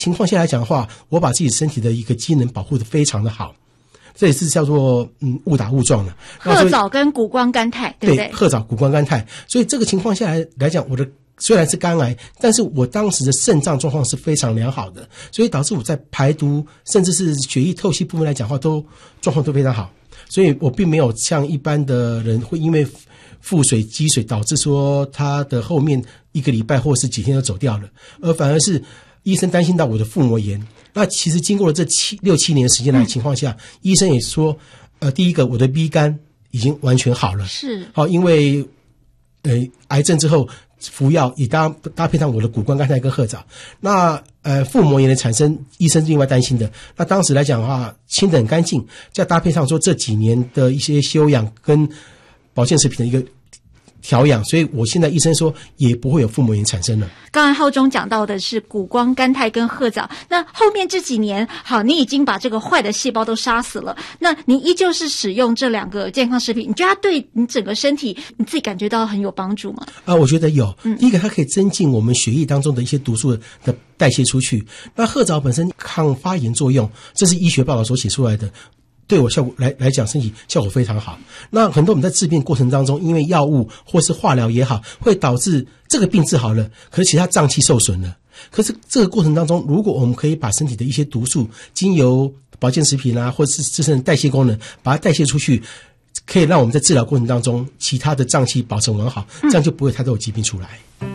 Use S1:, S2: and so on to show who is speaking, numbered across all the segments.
S1: 情况下来讲的话，我把自己身体的一个机能保护得非常的好，这也是叫做误打误撞的。
S2: 褐藻跟谷胱甘肽，对不对？
S1: 对，褐藻、谷胱甘肽。所以这个情况下来讲，我的虽然是肝癌，但是我当时的肾脏状况是非常良好的，所以导致我在排毒甚至是血液透析部分来讲的话，状况都非常好。所以我并没有像一般的人会因为腹水积水导致说他的后面1个礼拜或是几天就走掉了，而反而是医生担心到我的腹膜炎。那其实经过了这6、7年时间的情况下，医生也说，第一个我的 B 肝已经完全好了，
S2: 是
S1: 好，因为癌症之后服药也搭配上我的谷胱甘肽跟褐藻。那腹膜炎的产生，医生另外担心的。那当时来讲的话，清得很干净，再搭配上说这几年的一些休养跟保健食品的一个调养，所以我现在医生说也不会有腹膜炎产生了。
S2: 刚才浩中讲到的是谷胱甘肽跟褐藻，那后面这几年，好，你已经把这个坏的细胞都杀死了，那你依旧是使用这2个健康食品，你觉得它对你整个身体你自己感觉到很有帮助吗？
S1: 我觉得有。第一个，它可以增进我们血液当中的一些毒素的代谢出去。那褐藻本身抗发炎作用，这是医学报道所写出来的。对我效果来讲，身体效果非常好。那很多我们在治病过程当中，因为药物或是化疗也好，会导致这个病治好了，可是其他脏器受损了。可是这个过程当中，如果我们可以把身体的一些毒素，经由保健食品啊，或是自身的代谢功能，把它代谢出去，可以让我们在治疗过程当中，其他的脏器保存完好，这样就不会太多疾病出来。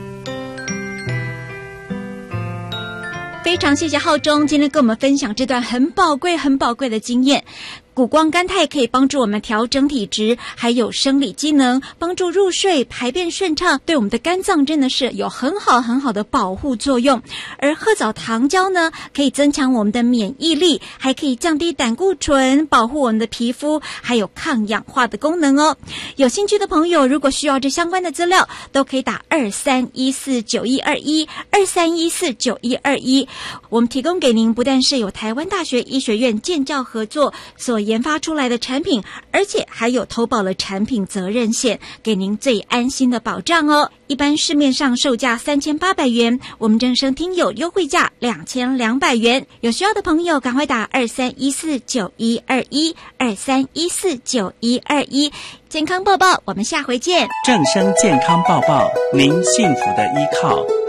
S2: 非常谢谢浩中今天跟我们分享这段很宝贵的经验。谷胱甘肽可以帮助我们调整体质，还有生理机能，帮助入睡、排便顺畅，对我们的肝脏真的是有很好的保护作用。而褐藻糖胶呢，可以增强我们的免疫力，还可以降低胆固醇，保护我们的皮肤，还有抗氧化的功能哦。有兴趣的朋友，如果需要这相关的资料，都可以打23149121 23149121。我们提供给您不但是有台湾大学医学院建教合作所研发出来的产品，而且还有投保了产品责任险，给您最安心的保障哦。一般市面上售价3800元，我们正声听友优惠价2200元。有需要的朋友赶快打23149121 23149121。健康报报，我们下回见。
S3: 正声健康报报，您幸福的依靠。